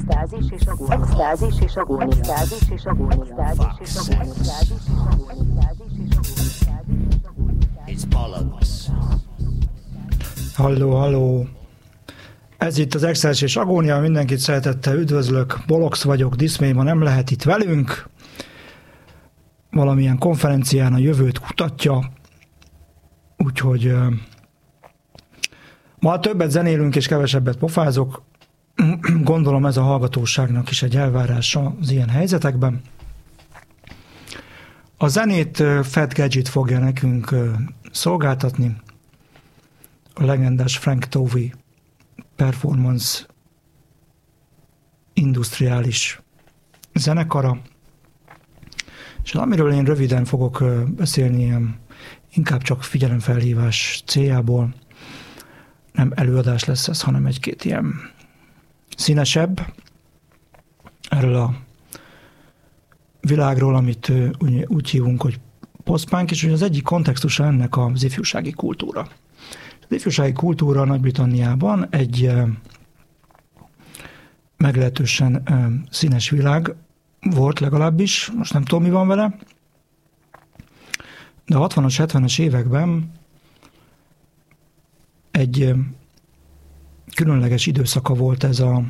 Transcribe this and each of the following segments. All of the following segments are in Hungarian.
Extázis és agónia. Extázis és agónia. Extázis és agónia. It's bollocks. Halló. Ez itt az Extázis és agónia, mindenkit szeretettel üdvözlök, Bolox vagyok, Diszmé ma nem lehet itt velünk, valamilyen konferencián a jövőt kutatja, úgyhogy ma többet zenélünk és kevesebbet pofázok, gondolom ez a hallgatóságnak is egy elvárása az ilyen helyzetekben. A zenét Fat Gadget fogja nekünk szolgáltatni, a legendás Frank Tovey performance industriális zenekara, és amiről én röviden fogok beszélni, inkább csak figyelemfelhívás céljából, nem előadás lesz ez, hanem egy-két ilyen színesebb erről a világról, amit úgy hívunk, hogy post-punk, és hogy az egyik kontextusa ennek az ifjúsági kultúra. Az ifjúsági kultúra Nagy-Britanniában egy meglehetősen színes világ volt legalábbis, most nem tudom, mi van vele, de a 60-as, 70-es években egy különleges időszaka volt ez a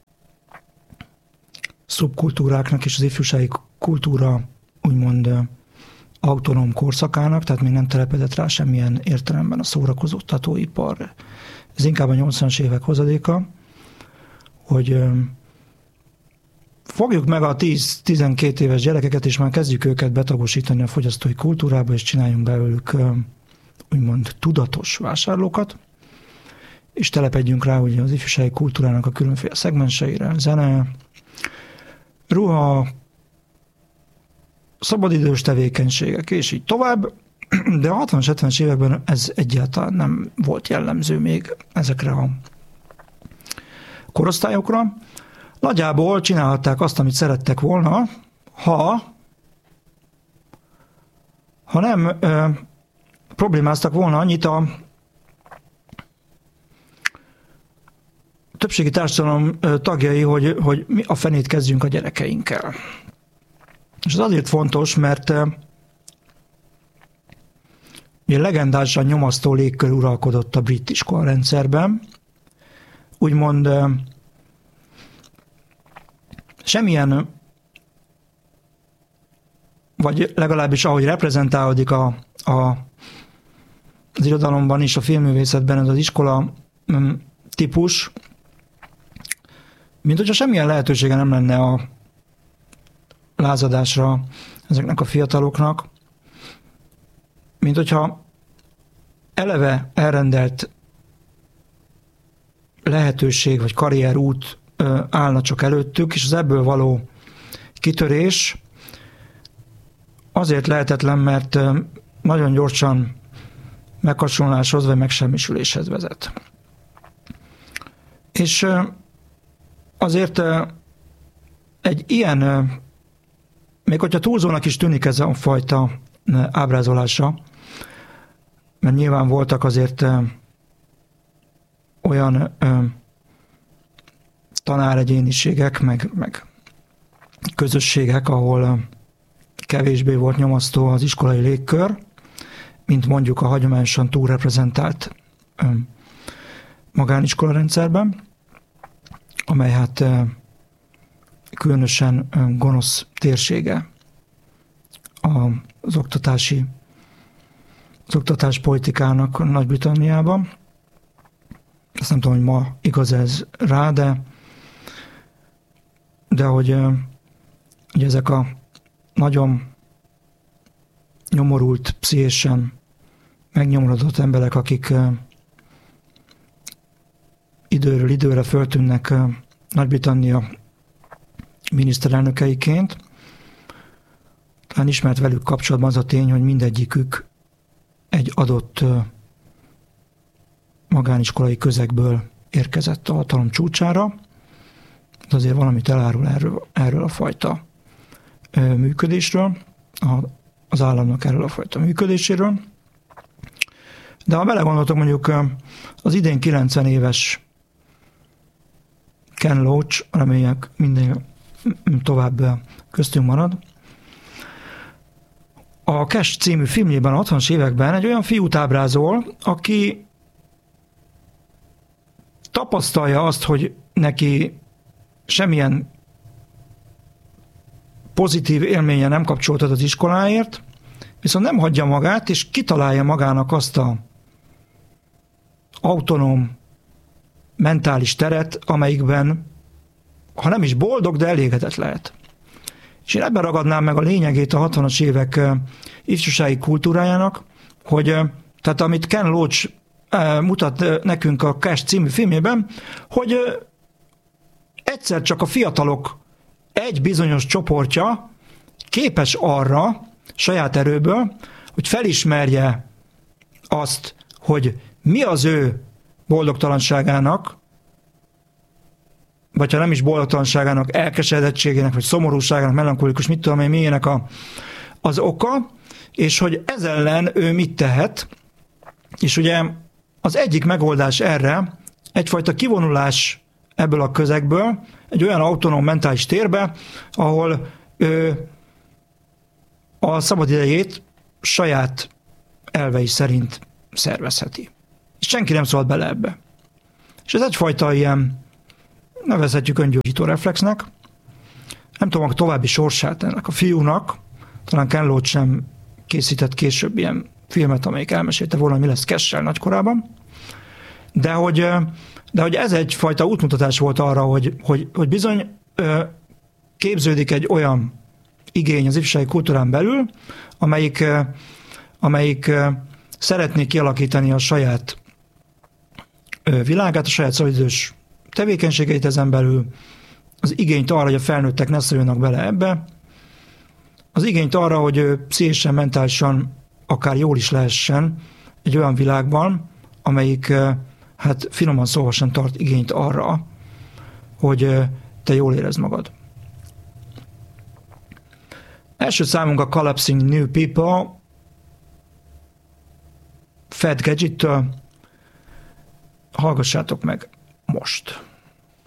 szubkultúráknak és az ifjúsági kultúra úgymond autonóm korszakának, tehát még nem telepedett rá semmilyen értelemben a szórakoztatóipar. Ez inkább a 80-as évek hozadéka, hogy fogjuk meg a 10-12 éves gyerekeket, és már kezdjük őket betagosítani a fogyasztói kultúrába, és csináljunk belőlük úgymond tudatos vásárlókat, és telepedjünk rá ugye az ifjúsági kultúrának a különféle szegmenseire, zene, ruha, szabadidős tevékenységek, és így tovább, de a 60-70-es években ez egyáltalán nem volt jellemző még ezekre a korosztályokra. Nagyjából csinálhatták azt, amit szerettek volna, ha nem problémáztak volna annyit a többségi társadalom tagjai, hogy mi a fenét kezdjünk a gyerekeinkkel. És ez azért fontos, mert ugye legendásan nyomasztó légkör uralkodott a brit iskolarendszerben. Úgymond semmilyen, vagy legalábbis ahogy reprezentálódik az irodalomban és a filmművészetben ez az iskola típus, mint hogyha semmilyen lehetősége nem lenne a lázadásra ezeknek a fiataloknak, mint hogyha eleve elrendelt lehetőség vagy karrierút állna csak előttük, és az ebből való kitörés azért lehetetlen, mert nagyon gyorsan meghasonláshoz vagy megsemmisüléshez vezet. És azért egy ilyen, még hogyha túlzónak is tűnik ez a fajta ábrázolása, mert nyilván voltak azért olyan tanáregyéniségek, meg közösségek, ahol kevésbé volt nyomasztó az iskolai légkör, mint mondjuk a hagyományosan túlreprezentált magániskolarendszerben, amely hát különösen gonosz térsége az oktatáspolitikának Nagy-Britanniában. Azt nem tudom, hogy ma igaz ez rá, de hogy ezek a nagyon nyomorult, pszichésen megnyomorodott emberek, akik időről időre föltűnnek Nagy-Britannia miniszterelnökeiként. Talán ismert velük kapcsolatban az a tény, hogy mindegyikük egy adott magániskolai közegből érkezett a hatalom csúcsára. De azért valamit elárul erről a fajta működésről, az államnak erről a fajta működéséről. De ha belegondoltok, mondjuk az idén 90 éves Ken Loach, remények minden tovább köztünk marad. A Cash című filmjében a 60-as években egy olyan fiút ábrázol, aki tapasztalja azt, hogy neki semmilyen pozitív élménye nem kapcsolódott az iskoláért, viszont nem hagyja magát, és kitalálja magának azt a autonóm mentális teret, amelyikben, ha nem is boldog, de elégedett lehet. És én ebben ragadnám meg a lényegét a 60-as évek ifjúsági kultúrájának, hogy tehát amit Ken Loach mutat nekünk a Cash című filmjében, hogy egyszer csak a fiatalok egy bizonyos csoportja képes arra, saját erőből, hogy felismerje azt, hogy mi az ő boldogtalanságának, vagy ha nem is boldogtalanságának, elkeseredettségének, vagy szomorúságának, melankolikus, mit tudom én, milyenek az oka, és hogy ez ellen ő mit tehet. És ugye az egyik megoldás erre egyfajta kivonulás ebből a közegből, egy olyan autonóm mentális térbe, ahol ő a szabadidejét saját elvei szerint szervezheti. És senki nem szólt bele ebbe. És ez egyfajta ilyen, nevezhetjük öngyógyító reflexnek. Nem tudom, a további sorsát ennek a fiúnak, talán Ken Loach sem készített később ilyen filmet, amelyik elmesélte volna, mi lesz Cash-sel nagykorában. De hogy ez egyfajta útmutatás volt arra, hogy bizony képződik egy olyan igény az ifjúsági kultúrán belül, amelyik szeretné kialakítani a saját világát, a saját szabadidős tevékenységeit ezen belül, az igényt arra, hogy a felnőttek ne szóljanak bele ebbe, az igényt arra, hogy ő pszichésen, mentálisan akár jól is lehessen egy olyan világban, amelyik hát finoman szóval sem tart igényt arra, hogy te jól érezd magad. Első számunk a Collapsing New People, Fat Gadget-től. Hallgassátok meg most.